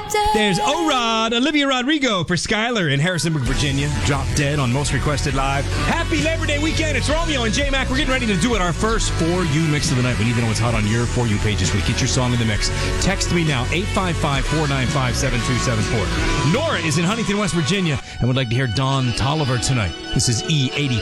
There's O-Rod, Olivia Rodrigo for Skylar in Harrisonburg, Virginia. Drop Dead on Most Requested Live. Happy Labor Day weekend. It's Romeo and J-Mac. We're getting ready to do it, our first For You mix of the night. We need to know what's hot on your For You page this week. Get your song in the mix. Text me now, 855-495-7274. Nora is in Huntington, West Virginia, and would like to hear Don Tolliver tonight. This is E80.